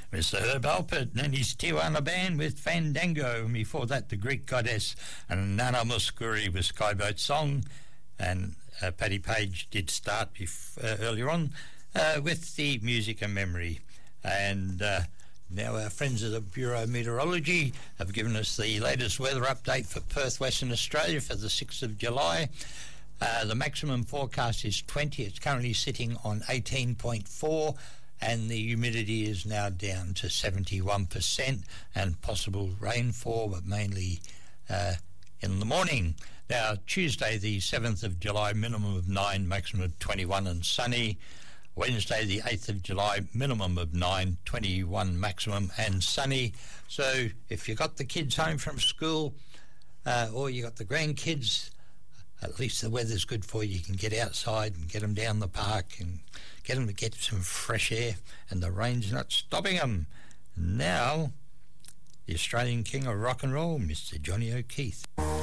Mr. Herb Alpert and his Tijuana band with Fandango, and before that the Greek Goddess and Nana Mouskouri with Skyboat Song, and Paddy Page did start earlier on with the Music and Memory. And now our friends at the Bureau of Meteorology have given us the latest weather update for Perth, Western Australia for the 6th of July. The maximum forecast is 20. It's currently sitting on 18.4, and the humidity is now down to 71%, and possible rainfall, but mainly in the morning. Now, Tuesday, the 7th of July, minimum of 9, maximum of 21 and sunny. Wednesday, the 8th of July, minimum of 9, 21 maximum and sunny. So if you got the kids home from school or you got the grandkids, at least the weather's good for you. You can get outside and get them down the park and get them to get some fresh air, and the rain's not stopping them. Now, the Australian King of Rock and Roll, Mr. Johnny O'Keefe.